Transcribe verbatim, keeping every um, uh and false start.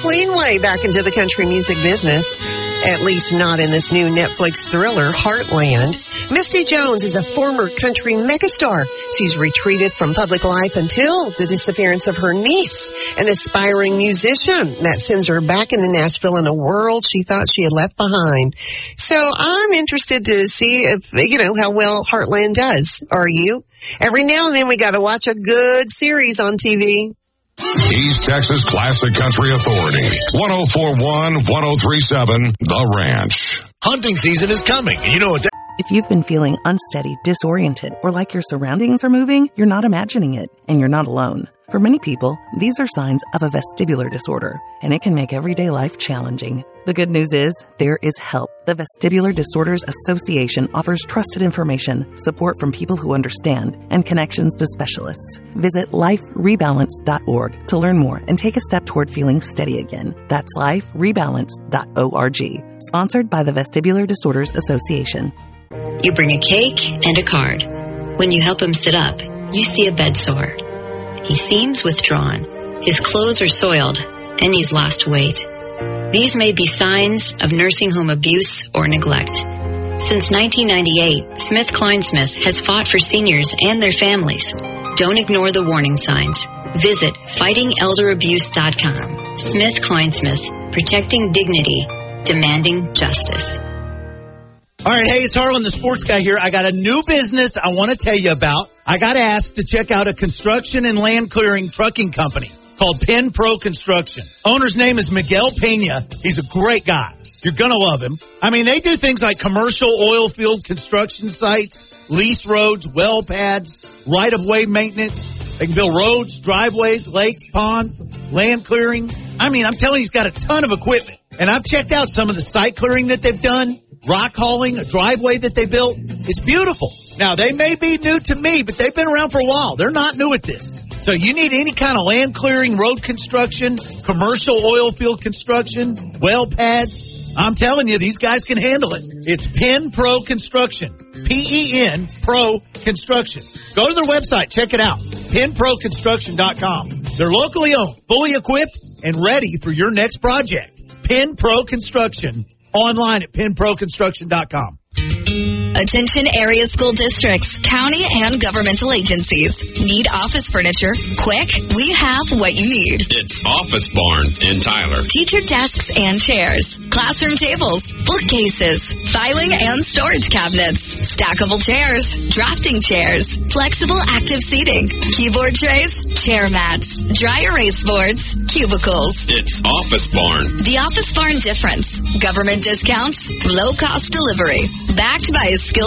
clean way back into the country music business. At least not in this new Netflix thriller, Heartland. Misty Jones is a former country megastar. She's retreated from public life until the disappearance of her niece, an aspiring musician that sends her back into Nashville in a world she thought she had left behind. So I'm interested to see if, you know, how well Heartland does. Are you? Every now and then we got to watch a good series on T V. East Texas Classic Country Authority. one oh four point one, one oh three point seven, The Ranch. Hunting season is coming, and you know what that... If you've been feeling unsteady, disoriented, or like your surroundings are moving, you're not imagining it, and you're not alone. For many people, these are signs of a vestibular disorder, and it can make everyday life challenging. The good news is, there is help. The Vestibular Disorders Association offers trusted information, support from people who understand, and connections to specialists. Visit life rebalance dot org to learn more and take a step toward feeling steady again. That's life rebalance dot org. Sponsored by the Vestibular Disorders Association. You bring a cake and a card. When you help him sit up, you see a bed sore. He seems withdrawn. His clothes are soiled, and he's lost weight. These may be signs of nursing home abuse or neglect. Since nineteen ninety-eight, Smith Kleinsmith has fought for seniors and their families. Don't ignore the warning signs. Visit fighting elder abuse dot com. Smith Kleinsmith, protecting dignity, demanding justice. All right, hey, it's Harlan, the sports guy here. I got a new business I want to tell you about. I got asked to check out a construction and land clearing trucking company called Penn Pro Construction. Owner's name is Miguel Pena. He's a great guy. You're going to love him. I mean, they do things like commercial oil field construction sites, lease roads, well pads, right-of-way maintenance. They can build roads, driveways, lakes, ponds, land clearing. I mean, I'm telling you, he's got a ton of equipment. And I've checked out some of the site clearing that they've done. Rock hauling, a driveway that they built. It's beautiful. Now, they may be new to me, but they've been around for a while. They're not new at this. So you need any kind of land clearing, road construction, commercial oil field construction, well pads. I'm telling you, these guys can handle it. It's Penn Pro Construction. P E N Pro Construction. Go to their website. Check it out. Penn Pro Construction dot com. They're locally owned, fully equipped, and ready for your next project. Penn Pro Construction. Online at Penn Pro Construction dot com. Attention area school districts, county and governmental agencies. Need office furniture? Quick, we have what you need. It's Office Barn in Tyler. Teacher desks and chairs, classroom tables, bookcases, filing and storage cabinets, stackable chairs, drafting chairs, flexible active seating, keyboard trays, chair mats, dry erase boards, cubicles. It's Office Barn. The Office Barn difference. Government discounts, low cost delivery. Backed by a